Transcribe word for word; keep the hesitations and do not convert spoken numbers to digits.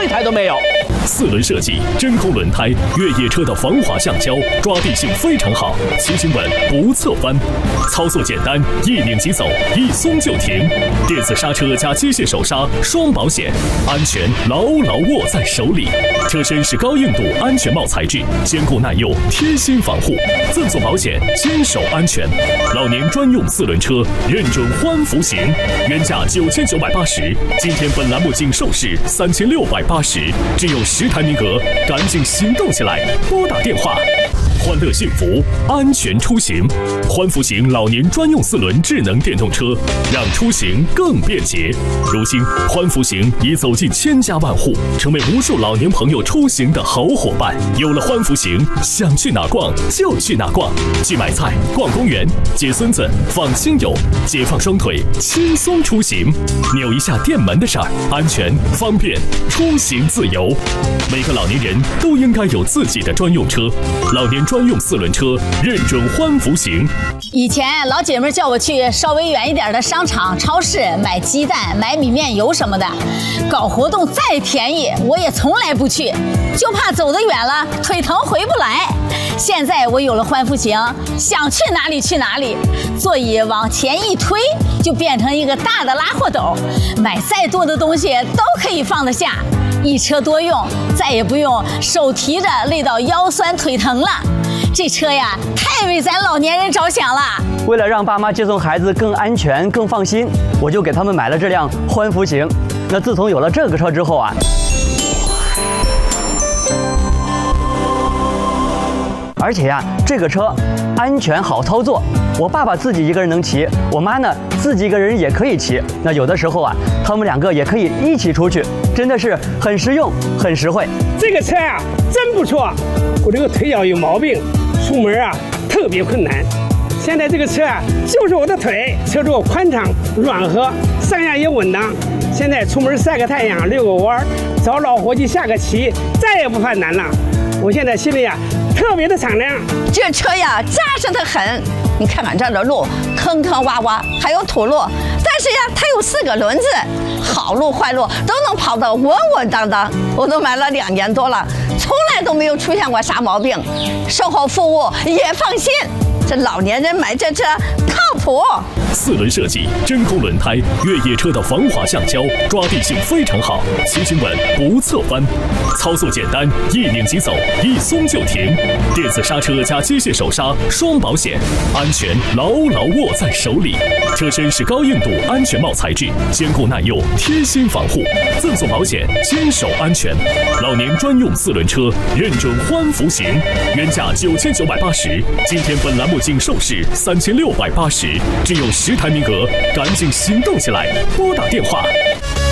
一台都没有。 四轮设计，真空轮胎，越野车的防滑橡胶，抓地性非常好，骑行稳不侧翻，操作简单，一拧即走，一松就停。电子刹车加机械手刹，双保险，安全牢牢握在手里。车身是高硬度安全帽材质，坚固耐用，贴心防护，赠送保险，坚守安全。老年专用四轮车，认准欢福行，原价九千九百八十，今天本栏目仅售市三千六百八十，只有十台名额，赶紧行动起来，拨打电话。欢乐幸福，安全出行。欢福行老年专用四轮智能电动车，让出行更便捷。如今，欢福行已走进千家万户，成为无数老年朋友出行的好伙伴。有了欢福行，想去哪逛就去哪逛，去买菜、逛公园、接孙子、放亲友，解放双腿，轻松出行。扭一下电门的事儿，安全方便，出行自由。每个老年人都应该有自己的专用车，老年专用四轮车，认准欢福行。 以前老姐妹叫我去稍微远一点的商场、超市买鸡蛋、买米面油什么的，搞活动再便宜，我也从来不去，就怕走得远了腿疼回不来。现在我有了欢福行，想去哪里去哪里，座椅往前一推，就变成一个大的拉货斗，买再多的东西都可以放得下。一车多用，再也不用手提着累到腰酸腿疼了。这车呀，太为咱老年人着想了。 为了让爸妈接送孩子更安全、更放心，我就给他们买了这辆欢福行。那自从有了这个车之后啊，而且呀、啊，这个车安全好操作。我爸爸自己一个人能骑，我妈呢自己一个人也可以骑。那有的时候啊，他们两个也可以一起出去，真的是很实用、很实惠。 这个车啊，真不错。我这个腿脚有毛病，出门啊特别困难。现在这个车啊，就是我的腿，车座宽敞软和，上下也稳当。现在出门晒个太阳、遛个弯，找老伙计下个棋，再也不犯难了。我现在心里啊特别的敞亮。 这车呀扎实得很，你看看这儿的路坑坑洼洼，还有土路，但是呀它有四个轮子，好路坏路都能跑得稳稳当当。我都买了两年多了，从来都没有出现过啥毛病，售后服务也放心。这老年人买这车靠谱。 四轮设计，真空轮胎，越野车的防滑橡胶，抓地性非常好，骑行稳不侧翻，操作简单，一拧即走，一松就停。电子刹车加机械手刹，双保险，安全牢牢握在手里。车身是高硬度安全帽材质，坚固耐用，贴心防护，赠送保险，坚守安全。老年专用四轮车，认准欢福行，原价九千九百八十，今天本栏目仅售市三千六百八十，只有十台名额，赶紧行动起来，拨打电话。